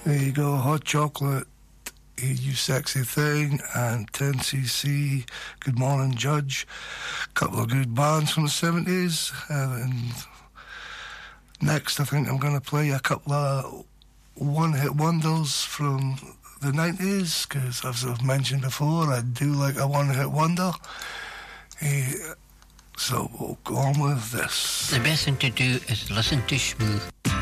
There you go, Hot Chocolate, Hey You Sexy Thing, and 10cc, Good Morning Judge. Couple of good bands from the 70s. And next, I think I'm going to play a couple of one-hit wonders from the 90s, because as I've mentioned before, I do like a one-hit wonder. So we'll go on with this. The best thing to do is listen to Smooth.